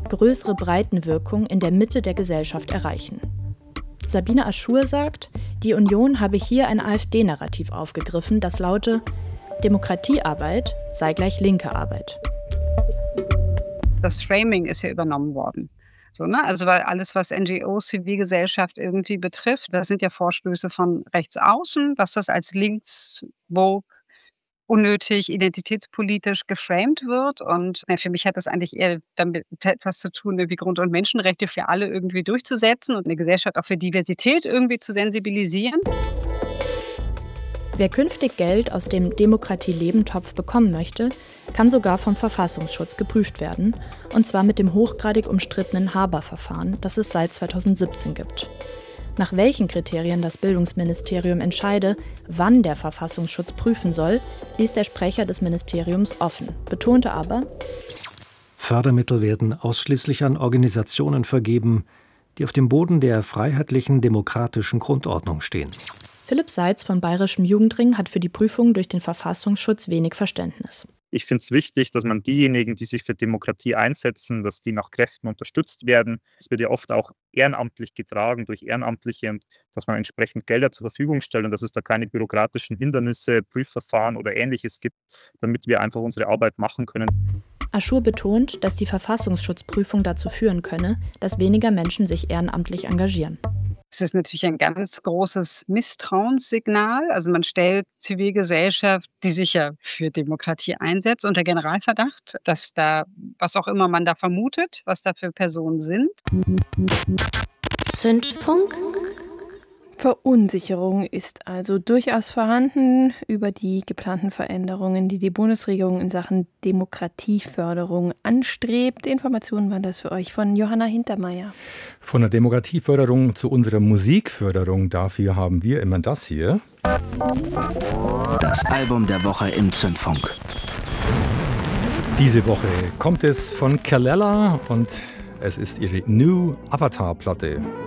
größere Breitenwirkung in der Mitte der Gesellschaft erreichen. Sabine Aschur sagt, die Union habe hier ein AfD-Narrativ aufgegriffen, das laute: Demokratiearbeit sei gleich linke Arbeit. Das Framing ist ja übernommen worden. So, ne? Also weil alles, was NGOs, Zivilgesellschaft irgendwie betrifft, das sind ja Vorstöße von rechts außen, dass das als links, woke, unnötig, identitätspolitisch geframed wird. Und für mich hat das eigentlich eher damit etwas zu tun, irgendwie Grund- und Menschenrechte für alle irgendwie durchzusetzen und eine Gesellschaft auch für Diversität irgendwie zu sensibilisieren. Wer künftig Geld aus dem Demokratie-Leben-Topf bekommen möchte, kann sogar vom Verfassungsschutz geprüft werden, und zwar mit dem hochgradig umstrittenen Haber-Verfahren, das es seit 2017 gibt. Nach welchen Kriterien das Bildungsministerium entscheide, wann der Verfassungsschutz prüfen soll, ließ der Sprecher des Ministeriums offen, betonte aber: Fördermittel werden ausschließlich an Organisationen vergeben, die auf dem Boden der freiheitlichen demokratischen Grundordnung stehen. Philipp Seitz von Bayerischem Jugendring hat für die Prüfung durch den Verfassungsschutz wenig Verständnis. Ich finde es wichtig, dass man diejenigen, die sich für Demokratie einsetzen, dass die nach Kräften unterstützt werden. Es wird ja oft auch ehrenamtlich getragen durch Ehrenamtliche und dass man entsprechend Gelder zur Verfügung stellt und dass es da keine bürokratischen Hindernisse, Prüfverfahren oder Ähnliches gibt, damit wir einfach unsere Arbeit machen können. Aschur betont, dass die Verfassungsschutzprüfung dazu führen könne, dass weniger Menschen sich ehrenamtlich engagieren. Es ist natürlich ein ganz großes Misstrauenssignal. Also man stellt Zivilgesellschaft, die sich ja für Demokratie einsetzt, unter Generalverdacht, dass da, was auch immer man da vermutet, was da für Personen sind. Zündfunk? Verunsicherung ist also durchaus vorhanden über die geplanten Veränderungen, die die Bundesregierung in Sachen Demokratieförderung anstrebt. Informationen waren das für euch von Johanna Hintermeier. Von der Demokratieförderung zu unserer Musikförderung, dafür haben wir immer das hier. Das Album der Woche im Zündfunk. Diese Woche kommt es von Kelela und es ist ihre New Avatar-Platte.